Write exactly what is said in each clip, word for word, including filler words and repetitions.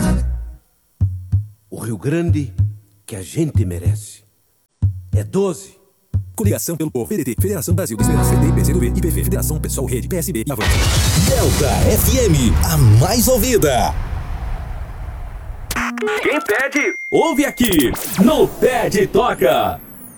O Rio Grande que a gente merece. É doze. Coligação pelo Povo, P D T, Federação Brasil de Esperança, C D I, P C do B, I P F, Federação Pessoal, Rede, P S B e Avanço. Delta F M, a mais ouvida. Quem pede, ouve aqui, no Pede Toca.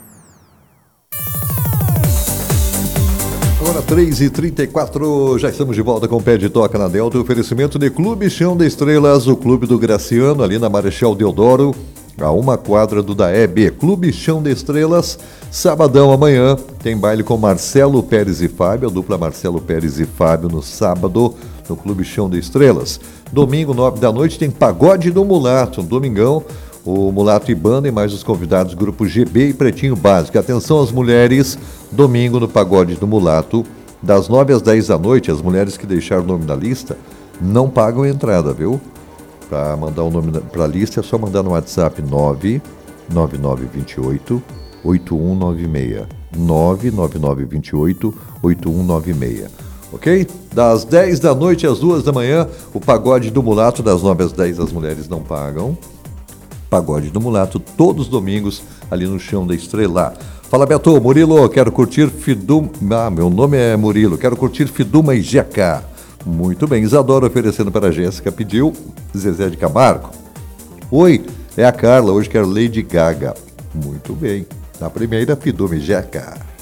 Agora três e trinta e quatro, já estamos de volta com o Pé de Toca na Delta, oferecimento de Clube Chão de Estrelas, o Clube do Graciano, ali na Marechal Deodoro, a uma quadra do D A E B. Clube Chão de Estrelas, sabadão amanhã, tem baile com Marcelo Pérez e Fábio, a dupla Marcelo Pérez e Fábio no sábado, no Clube Chão de Estrelas. Domingo, nove da noite, tem Pagode do Mulato, um domingão, o Mulato e Banda e mais os convidados, Grupo G B e Pretinho Básico. Atenção às mulheres, domingo no Pagode do Mulato, das nove às dez da noite, as mulheres que deixaram o nome na lista não pagam entrada, viu? Para mandar o nome para a lista é só mandar no WhatsApp nove nove nove dois oito oito um nove seis. nove nove nove dois oito oito um nove seis. Ok? Das dez da noite às duas da manhã, o Pagode do Mulato, das nove às dez as mulheres não pagam. Pagode do Mulato, todos os domingos, ali no Chão da Estrela. Fala, Beto, Murilo, quero curtir Fiduma... Ah, meu nome é Murilo, quero curtir Fiduma e Jeca. Muito bem, Isadora oferecendo para a Jéssica, pediu Zezé de Camargo. Oi, é a Carla, hoje quero Lady Gaga. Muito bem, na primeira, Fiduma e Jeca.